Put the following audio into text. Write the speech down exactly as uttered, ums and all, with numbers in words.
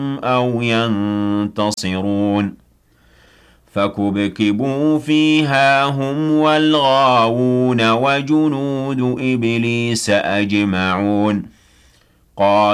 أَوْ يَنتَصِرُونَ فَكُبْكِبُوا فِيهَا هُمْ وَالْغَاوُونَ وَجُنُودُ إِبْلِيسَ أَجْمَعُونَ قَالُوا